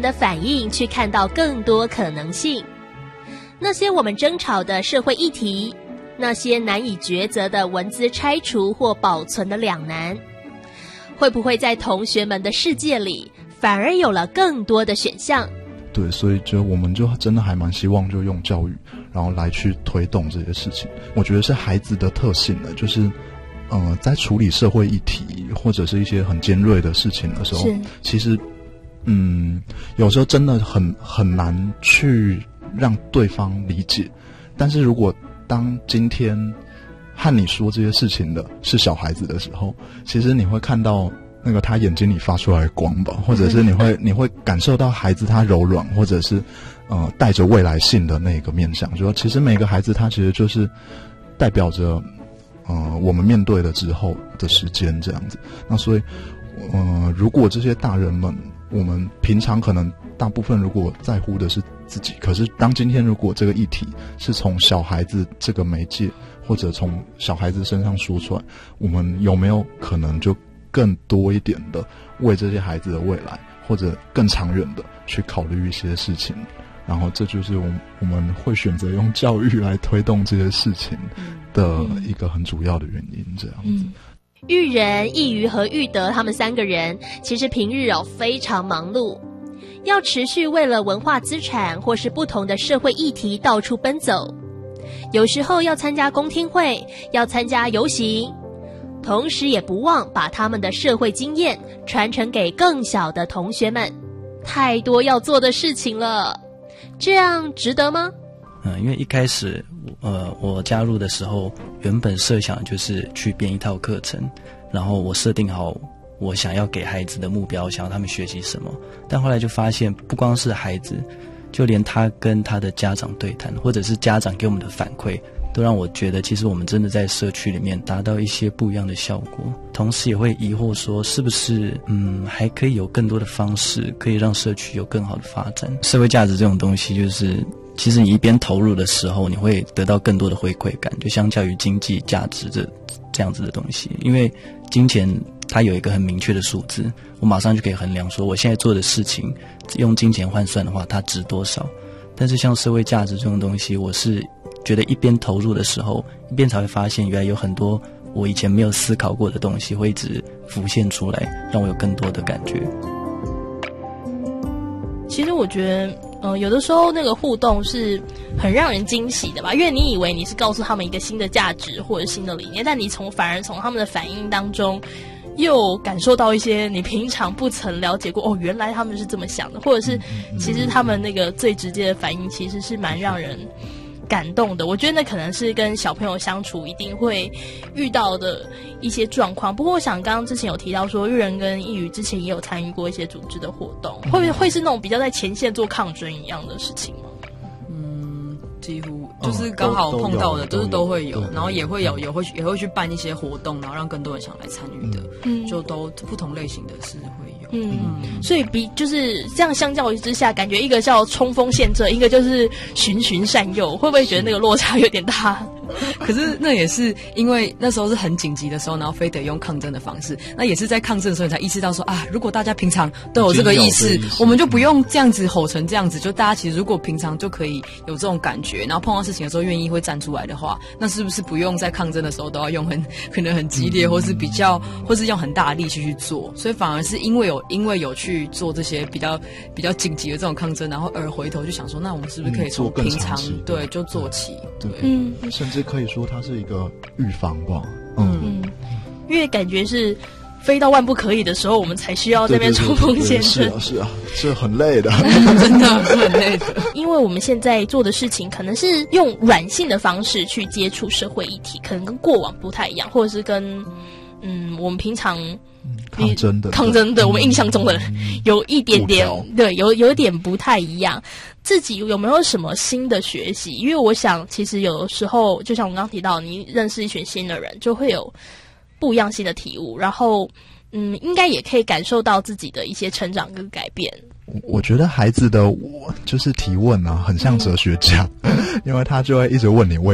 的反应去看到更多可能性。那些我们争吵的社会议题，那些难以抉择的文字拆除或保存的两难，会不会在同学们的世界里反而有了更多的选项？ 对，所以我们就真的还蛮希望就用教育然后来去推动这些事情。我觉得是孩子的特性呢，就是在处理社会议题或者是一些很尖锐的事情的时候，其实有时候真的很难去让对方理解。但是如果当今天和你说这些事情的是小孩子的时候，其实你会看到那个他眼睛里发出来的光吧，或者是你会感受到孩子他柔软，或者是带着未来性的那个面向，就说其实每个孩子他其实就是代表着我们面对了之后的时间这样子。那所以如果这些大人们，我们平常可能大部分如果在乎的是自己，可是当今天如果这个议题是从小孩子这个媒介或者从小孩子身上说出来，我们有没有可能就更多一点的为这些孩子的未来或者更长远的去考虑一些事情，然后这就是我们会选择用教育来推动这些事情的一个很主要的原因这样子。 育人、易瑜和育德他们3个人其实平日非常忙碌，要持续为了文化资产或是不同的社会议题到处奔走，有时候要参加公听会，要参加游行，同时也不忘把他们的社会经验传承给更小的同学们。太多要做的事情了，这样值得吗？ 因为一开始我加入的时候，原本设想就是去编一套课程，然后我设定好我想要给孩子的目标，想要他们学习什么。但后来就发现，不光是孩子，就连他跟他的家长对谈，或者是家长给我们的反馈，都让我觉得其实我们真的在社区里面达到一些不一样的效果。同时也会疑惑说，是不是还可以有更多的方式可以让社区有更好的发展。社会价值这种东西，就是其实你一边投入的时候，你会得到更多的回馈感，就相较于经济价值这样子的东西。因为金钱它有一个很明确的数字，我马上就可以衡量说我现在做的事情用金钱换算的话它值多少。但是像社会价值这种东西，我是觉得一边投入的时候，一边才会发现原来有很多我以前没有思考过的东西会一直浮现出来，让我有更多的感觉。 其实我觉得有的时候那个互动是很让人惊喜的吧，因为你以为你是告诉他们一个新的价值或者新的理念，但你反而从他们的反应当中又感受到一些你平常不曾了解过，原来他们是这么想的，或者是其实他们那个最直接的反应其实是蛮让人感动的。我觉得那可能是跟小朋友相处一定会遇到的一些状况。不过我想刚刚之前有提到说，育人跟易瑜之前也有参与过一些组织的活动，会是那种比较在前线做抗争一样的事情吗？ 几乎就是刚好碰到的都会有，然后也会去办一些活动，然后让更多人想来参与的，就都不同类型的是会有。 所以就是这样，相较之下，感觉一个叫冲锋陷阵，一个就是循循善诱，会不会觉得那个落差有点大？ 可是那也是因为那时候是很紧急的时候，然后非得用抗争的方式。那也是在抗争的时候，你才意识到说如果大家平常都有这个意识，我们就不用这样子吼成这样子。就大家其实如果平常就可以有这种感觉，然后碰到事情的时候愿意会站出来的话，那是不是不用在抗争的时候都要用可能很激烈，或是用很大的力气去做？所以反而是因为有去做这些比较紧急的这种抗争，然后而回头就想说，那我们是不是可以从平常就做起？对， 甚至可以说它是一个预防吧。 因为感觉是非到万不可以的时候，我们才需要在那边冲锋陷阵。 是啊，这很累的， 真的很累的。 因为我们现在做的事情可能是用软性的方式去接触社会议题，可能跟过往不太一样，或者是跟我们平常抗争的我们印象中的有一点点有一点不太一样。自己有没有什么新的学习？因为我想其实有的时候就像我刚刚提到，你认识一群新的人就会有不一样新的体悟，然后应该也可以感受到自己的一些成长跟改变。 我觉得孩子的就是提问很像哲学家，因为他就会一直问你为